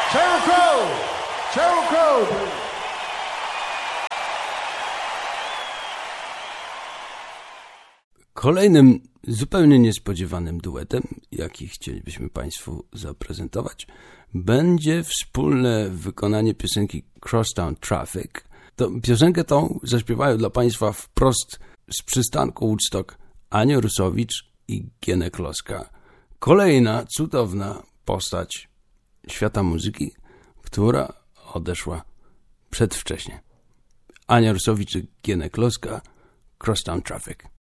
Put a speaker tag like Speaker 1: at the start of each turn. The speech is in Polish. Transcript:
Speaker 1: Sheryl Crow! Sheryl Crow!
Speaker 2: Kolejnym zupełnie niespodziewanym duetem, jaki chcielibyśmy Państwu zaprezentować, będzie wspólne wykonanie piosenki Crosstown Traffic. Piosenkę tą zaśpiewają dla Państwa wprost z przystanku Woodstock Ania Rusowicz i Gene Kloska. Kolejna cudowna postać świata muzyki, która odeszła przedwcześnie. Ania Rusowicz i Gene Kloska, Crosstown Traffic.